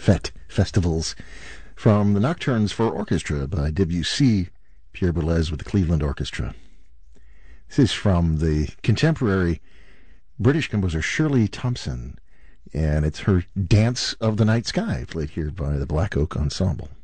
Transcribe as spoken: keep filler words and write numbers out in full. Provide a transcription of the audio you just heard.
fête, festivals, from the Nocturnes for Orchestra by Debussy, Pierre Boulez with the Cleveland Orchestra. This is from the contemporary British composer Shirley Thompson, and it's her Dance of the Night Sky, played here by the Black Oak Ensemble.